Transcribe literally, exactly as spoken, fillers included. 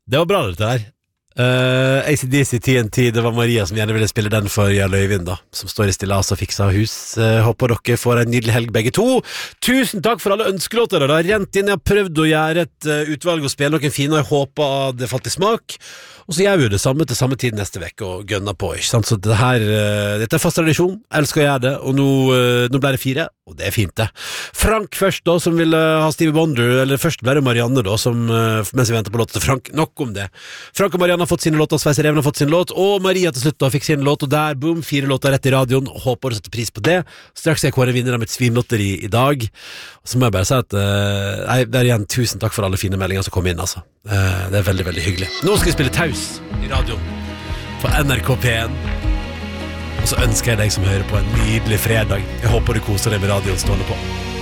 Det var bra dette her. Uh, A C D C T N T, det var Maria som gjerne ville spille den for Jarl Øyvind da, som står i stillas og fikser hus. uh, Håper dere får en nydelig helg begge to. Tusen takk for alle ønskelåter. Det har rent inn, jeg har prøvd å gjøre et uh, utvalg og spille noen fine, og jeg håper det falt i smak. Og så gjør vi jo det samme til samme tid neste vekk og gønner på, ikke sant? Så det her, uh, dette er fast tradisjon, jeg elsker å gjøre det. Og nå, uh, nå ble det fire, og det er fint det. Frank først da, som vil uh, ha Stevie Wonder. Eller først ble det Marianne da, som, uh, mens vi venter på låten til Frank. Nok om det. Frank og Marianne har fått sine låter, Sveiser Even har fått sin låt, og Maria til slutt da fikk sin låt. Og der, boom, fire låter rett i radioen. Håper du setter pris på det. Straks er jeg kåre vinner av mitt svinlotteri i dag. Og så må jeg bare si at uh, nei, det er igjen tusen takk for alle fine meldinger som kom inn, altså. uh, Det er veldig, veldig hyggelig. Nå skal vi spille Taus i radioen på N R K P en. Og så ønsker jeg deg som hører på en nydelig fredag. Jeg håper du koser deg med radioen stående på.